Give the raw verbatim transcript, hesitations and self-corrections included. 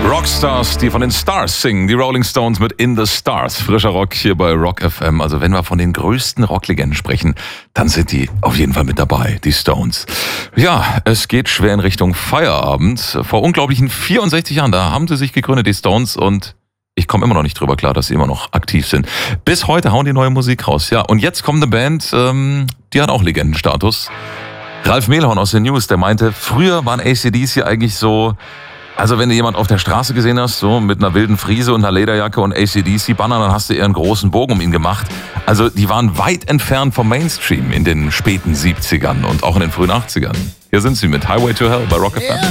Rockstars, die von den Stars singen, die Rolling Stones mit In the Stars. Frischer Rock hier bei Rock F M. Also wenn wir von den größten Rocklegenden sprechen, dann sind die auf jeden Fall mit dabei, die Stones. Ja, es geht schwer in Richtung Feierabend. Vor unglaublichen vierundsechzig Jahren, da haben sie sich gegründet, die Stones, und ich komme immer noch nicht drüber klar, dass sie immer noch aktiv sind. Bis heute hauen die neue Musik raus. Ja, und jetzt kommt eine Band, ähm, die hat auch Legendenstatus. Ralf Mehlhorn aus den News, der meinte, früher waren A C D C eigentlich so, also wenn du jemand auf der Straße gesehen hast, so mit einer wilden Frise und einer Lederjacke und A C D C-Banner, dann hast du eher einen großen Bogen um ihn gemacht. Also die waren weit entfernt vom Mainstream in den späten siebzigern und auch in den frühen achtzigern. Hier sind sie mit Highway to Hell bei Rock F M.